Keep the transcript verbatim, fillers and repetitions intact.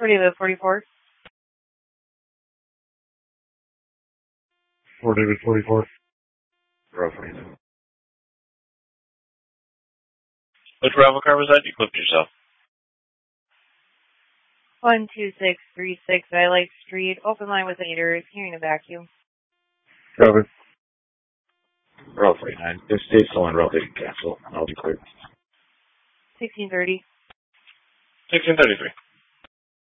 For David forty-four. For David forty-four. Bravo forty-two. Which Bravo car was that? You clipped yourself. one two six three six Violet Street. Open line with Aders. Hearing a vacuum. Copy. Bravo forty-nine. If state's still on route, they can cancel. I'll be clear. sixteen thirty. sixteen thirty-three.